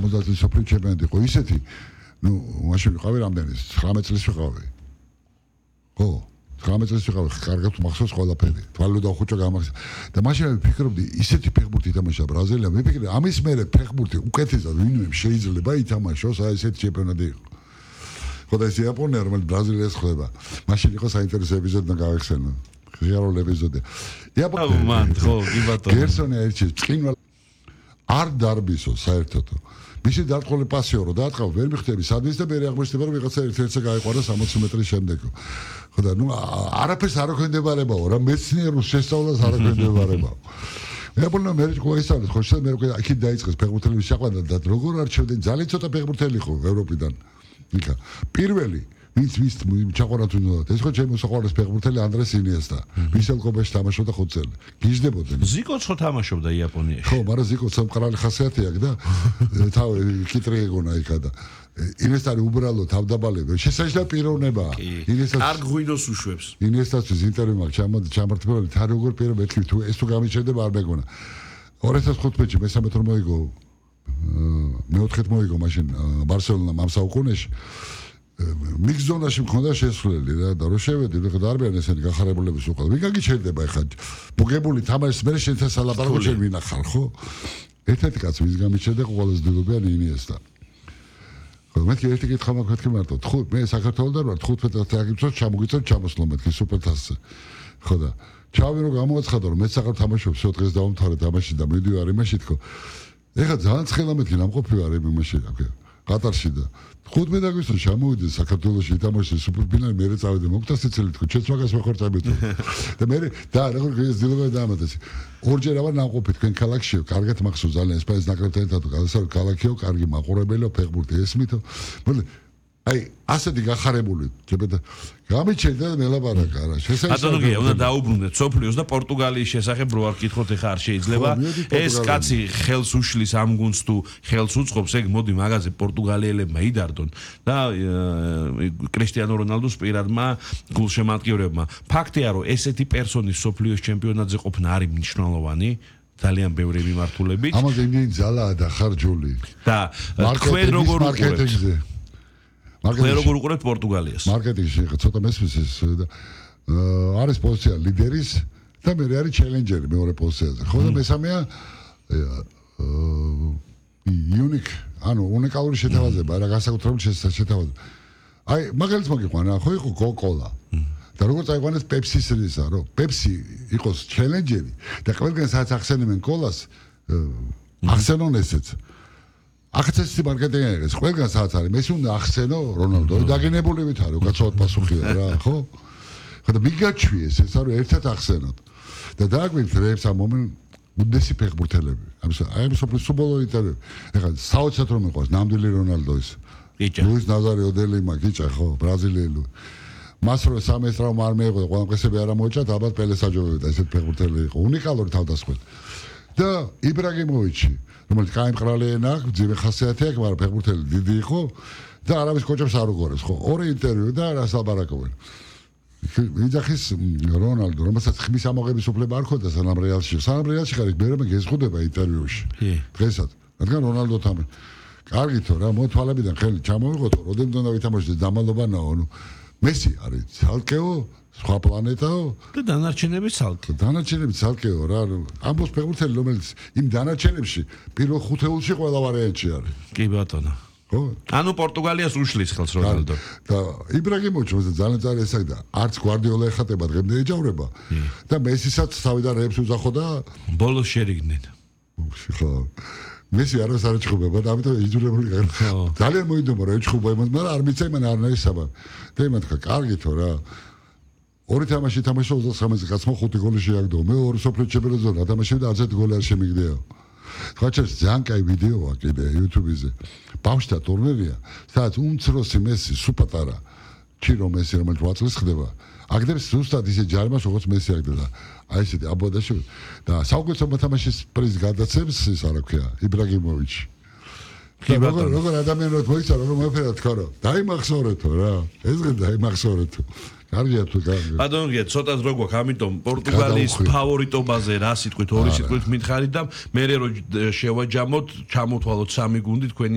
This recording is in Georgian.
50 წლის სოფლიო ჩემპიონატი იყო ისეთი, ნუ მაშინ ვიყავი რამდენი 19 წლის ვიყავი. ხო, 19 წლის ვიყავი, კარგად მახსოვს ყველაფერი. თვალო და ხუჭო გამახსოვს. და მაშინ ვფიქრობდი, ისეთი ფეხბურთი ითამაშა ბრაზილია, ვიფიქრე, ამის მერე ფეხბურთი უკეთესად ვინმე შეიძლება ითამაშოს, აი ესეთი ჩემპიონატი იყო. ხო და ეს იაპონია, რომელიც ბრაზილიას ხვდება. მაშინ იყო საინტერესო ეპიზოდი და გავეხსენო. ღიარულ ეპიზოდი. იაპონია. მან ხო, კი ბატონო. გერსონი ერჩის წინვალ არ დარბისო საერთოდ. მისი დარტყმული პასიო რო დაატყავ, ვერ მიხდები სადმის და მე აღმოჩნდება რომ ვიღაცა ერთ-ერთზე გაიყვარა 60 მეტრის შემდეგ. ხო და ნუ არაფერს არ აქვენდებარებაო, რა მეცნიერულ შესწავლას არ აქვენდებარებაო. იაპონია მე ყოისავთ, ხო შეიძლება მე აქეთ დაიწყეს ფეხბურთელების შეყვანა და როგორ არჩევდნენ ძალიან ცოტა ფეხბურთელი ხო ევროპიდან. იქა პირველი ვინც ჩაყვარა თუნდაც ეს ხო ჩემი საყვარლის ფეხბურთელი ანდრეს ინიესტა ვისელკობაში თამაშობდა 5 წელი გიждდებოდნენ ზიკოც ხო თამაშობდა იაპონიაში ხო მაგრამ ზიკოც სამყარალი ხასიათი აქვს და თავი კიტრი ეგონა იქა და ინიესტარი უბრალო თავდაბალები შესაძლოა პიროვნებაა ინიესტა კარგ ღვინოს უშვებს ინიესტათვის ინტერვიუ მაქვს ჩამართებული თა როგორ პირობები თუ ეს თუ გამიჩნდება არ მეგონა 2015-ში მესამე თორ მოიგო მეოთხეთ მოიგო მაშინ ბარსელონამ ამ საუკუნეში მიქს ზონაში მქონდა შესვლელი და რო შევედი ხო და არბიან ესენი გახარებულების უყვა ვინ გაგიჩერდება ეხლა მოგებული თამაშის მე შეიძლება სალაპარაკო შენ ვინახარ ხო ერთ-ერთი კაცი ვის გამიჩერდა ყველაზე დილობიან ინიესტა ხო მეთქი ერთი კითხვა მაქვს მეთქი მარტო მე საქართველოსდან ვარ 15 წელიწადს ჩამოგიწევ ჩამოსვლა მეთქი სუპერთასზე ხო და ჩავი რომ გამოაცხადა რომ მე საერთოდ თამაშობ შო დღეს დავამთავრე თამაში და მიდივარ იმაში თქო ეხლა ძალიან ცხელა მეთქი ნამყოფი ვარ იმაში ყატარში და 15 აგვისტოში ჩამოვიდი საქართველოში ითამაშე სუპერფინალი მე წავედი მოგვტასე წელი თქო ჩვენც მაგას ვახორწებით და მე და როგორ გეზდილობა დაამატეს ორჯერ ავარ ნამყოფი თქვენ ქალაქშიო კარგად მახსოვს ძალიან ესპანეთის ნაკრებთან ერთად გადასავლეთ ქალაქიო კარგი მაყურებელო ფეხბურთი ესმითო აი ასეთი გახარებული ჯებედა გამიჩერდა და მელაპარაკა რა შესაძლოა უნდა დაუბრუნდეთ სოფლიოს და პორტუგალიის შესახებ რო არ გითხოთ ეხა არ შეიძლება ეს კაცი ხელს უშლის ამ გუნდს თუ ხელს უწყობს ეგ მოდი მაგაზე პორტუგალიელებმა იდარდონ და კრისტიანო რონალდუს პირადმა გულშემატკივრებმა ფაქტია რომ ესეთი პერსონის სოფლიოს ჩემპიონატზე ყოფნა არის მნიშვნელოვანი ძალიან ბევრი მიმართულებით ამაზე იმდენი ძალაა და ხარჯული და თქვენ როგორ მარკეტინგზე მე როგორ უყურებთ პორტუგალიას მარკეტინგში ცოტა მესმის ეს და არის პოზიცია ლიდერის და მე არის ჩელენჯერი მეორე პოზიციაზე ხო და მესამეა იუნიკ ანუ უნიკალური შეთავაზება რა განსაკუთრებული შეთავაზება აი მაგალითს მოგიყვანა ხო იყო კოკოლა და როგორც აიყვანეს პეპსის რისა რომ პეპსი იყოს ჩელენჯერი და ყველგან სადაც ახსენებენ კოლას ახსენონ ესეც ახცესი მარკეტინგი ეს ყველგან სადაც არის მე უნდა ახსენო რონალდო დაგენებულებით არის უკაცრავად პასუხია რა ხო ხო და მიგაჩვიეს ეს არის ერთად ახსენოთ და დააგვით რეებს ამ მომენტ უდესი ფეხბურთელები ამ სოფლის სუბოლო ინტერვიუ ეხლა საოცრად რომ მიყვარს ნამდვილი რონალდო ის ლუის ნაზარიო დელეიმა გიჭა ხო ბრაზილიელი მას რო სამეს ტრავმა არ მიიღო და ყველამყესები არ ამოიჭათ ალბათ პელეს აჯობებდა ესეთ ფეხბურთელი იყო უნიკალური თავდასხმით და იბრაგიმოვიჩი რომელიც კაიმყრალი ენა აქვს, ძიმე ხასიათი აქვს, მაგრამ ფეხბურთელი დიდი იყო და არავის კოჭებს არ უყურებს, ხო? ორი ინტერვიუ და რას ლაპარაკობენ. ვიძახის რონალდო, რომელსაც ხმის ამოღების უფლება არ ჰქონდა სანამ რეალში. სანამ რეალში ხარ, მე რომ გეზღუდება ინტერვიუში. დღესაც, რადგან რონალდო თამაშ. კარგითო რა, მოთვალებიდან ხელი ჩამოვიღოთო, როდემ უნდა ვითამაშოს დამალობანაო, ნუ მესი არის ცალკეო სხვა პლანეტაო და დანარჩენები ცალკე. დანარჩენები ცალკეო რა. ამბობს ფეხბურთელი, რომელიც იმ დანარჩენებში პირველ ხუთეულში ყველა ვარიანტში არის. კი ბატონო. ხო? ანუ პორტუგალიას უშლის ხელს რონალდო. და იბრაგიმოვიჩი ძალიან ძალიან ესაა და არც გვარდიოლა ეხატება დღემდე ეჯავრება. და მესისაც თავიდან რეებს უძახო და ბოლოს შერიგდნენ. ხო. მესი არას არ ეჩხუბება და ამიტომ იძულებული გახდა. ძალიან მოიდომა რა ეჩხუბა იმას, მაგრამ არ მიცე მან არ არის საბაბი. და იმან თქვა, კარგითო რა. ორი თამაში თამაშო 23 კაცმა 5 გოლი შეაგდო. მე ორი სოფლიო ჩემპიონატზე დათამაშები და არც ერთი გოლი არ შემიგდეო. ხაჭერს ძალიან კაი ვიდეოა კიდე YouTube-ზე. ბავშვთა ტურნირია, სადაც უმცროსი მესი სუპატარა ჩირო მესი რომელიც 8 წელს ხდება. აგდებს ზუსტად ისე ჯარმას როგორც მესი აგდება. აი ესეთი აბოდაში და საუკეთესო თამაშის პრიზს გადაცემს ის არა ქვია იბრაგიმოვიჩი. როგორ ადამიანად მოიცა რომ მეფერად თქვა რომ დაიმახსოვრეთო რა. ეს დღე დაიმახსოვრეთო. კარგია თუ კარგი. ბატონო, ცოტას რო გვაქვს, ამიტომ პორტუგალიის ფავორიტობაზე რა სიტყვით, ორი სიტყვით მითხარით და მე რო შევაჯამოთ, ჩამოთვალოთ სამი გუნდი თქვენი